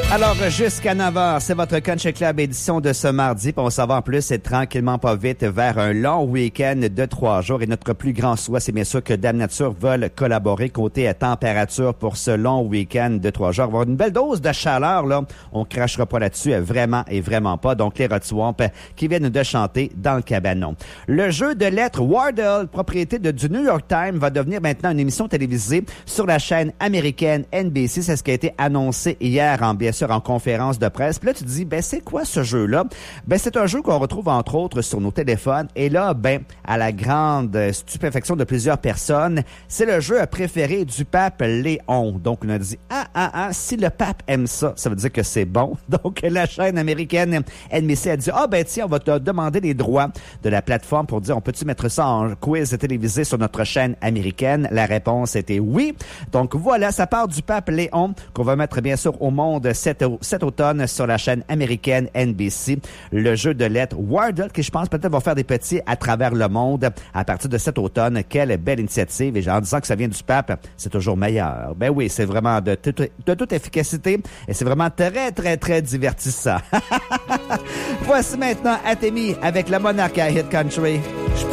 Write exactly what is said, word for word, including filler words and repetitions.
Alors, jusqu'à neuf heures, c'est votre Country Club édition de ce mardi. Puis on s'en va en plus, c'est tranquillement pas vite vers un long week-end de trois jours. Et notre plus grand souhait, c'est bien sûr que Dame Nature veuille collaborer côté à température pour ce long week-end de trois jours. On va avoir une belle dose de chaleur, là. On crachera pas là-dessus, vraiment et vraiment pas. Donc, les Rod Swamp qui viennent de chanter dans le cabanon. Le jeu de lettres Wordle, propriété de, du New York Times, va devenir maintenant une émission télévisée sur la chaîne américaine N B C. C'est ce qui a été annoncé hier en bien sûr en conférence de presse. Puis là, tu te dis, ben c'est quoi ce jeu-là? Ben c'est un jeu qu'on retrouve entre autres sur nos téléphones. Et là, ben à la grande stupéfaction de plusieurs personnes, c'est le jeu préféré du pape Léon. Donc, on a dit, ah, ah, ah, si le pape aime ça, ça veut dire que c'est bon. Donc, la chaîne américaine N B C a dit, ah ben tiens, on va te demander les droits de la plateforme pour dire, on peut-tu mettre ça en quiz télévisé sur notre chaîne américaine? La réponse était oui. Donc, voilà, ça part du pape Léon qu'on va mettre bien sûr au monde cet, cet automne sur la chaîne américaine N B C. Le jeu de lettres Wordle, qui je pense peut-être va faire des petits à travers le monde à partir de cet automne. Quelle belle initiative. Et en disant que ça vient du pape, c'est toujours meilleur. Ben oui, c'est vraiment de, tout, de toute efficacité et c'est vraiment très, très, très divertissant. Voici maintenant Atemi avec la Monarch à Hit Country.